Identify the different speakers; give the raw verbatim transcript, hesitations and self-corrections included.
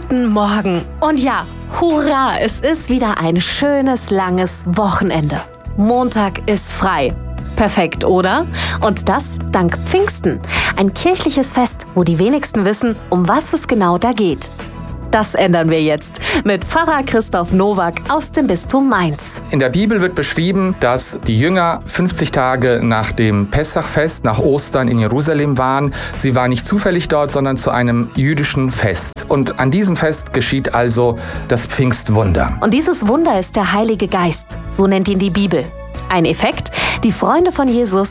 Speaker 1: Guten Morgen. Und ja, hurra, es ist wieder ein schönes, langes Wochenende. Montag ist frei. Perfekt, oder? Und das dank Pfingsten. Ein kirchliches Fest, wo die wenigsten wissen, um was es genau da geht. Das ändern wir jetzt mit Pfarrer Christoph Nowak aus dem Bistum Mainz.
Speaker 2: In der Bibel wird beschrieben, dass die Jünger fünfzig Tage nach dem Pessachfest, nach Ostern in Jerusalem waren. Sie waren nicht zufällig dort, sondern zu einem jüdischen Fest. Und an diesem Fest geschieht also das Pfingstwunder.
Speaker 1: Und dieses Wunder ist der Heilige Geist, so nennt ihn die Bibel. Ein Effekt: Die Freunde von Jesus